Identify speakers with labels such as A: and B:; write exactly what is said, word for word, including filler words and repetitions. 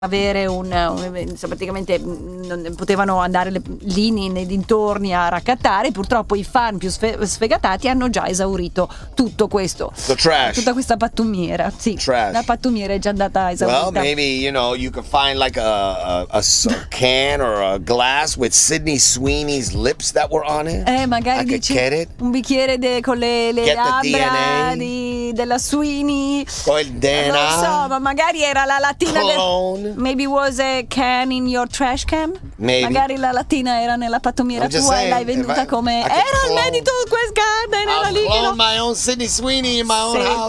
A: avere un, un insomma, praticamente non potevano andare le, lì nei dintorni a raccattare. Purtroppo i fan più sfe- sfegatati hanno già esaurito tutto questo,
B: The trash.
A: tutta questa pattumiera. Sì,
B: Trash.
A: la pattumiera è già andata esaurita.
B: Well, maybe, you know, you could find like a, a, a s- a can or a glass with Sydney Sweeney's lips that were on it.
A: Eh, magari
B: I could
A: dici
B: get it.
A: un bicchiere de- con le, le
B: Get the
A: labbra
B: D N A.
A: di, della Sweeney.
B: Con il D N A.
A: Non so, ma magari era la latina del...
B: Clone.
A: Maybe was a can in your trash can?
B: Maybe.
A: Magari la latina era nella pattumiera
B: I'm just
A: tua e
B: saying,
A: l'hai
B: if
A: venduta
B: I-
A: come
B: I could
A: era il
B: clone-
A: Medito Quest Garden, era
B: I'll
A: lì che
B: clone
A: lo...
B: my own Sydney Sweeney in my own
A: Sì.
B: house.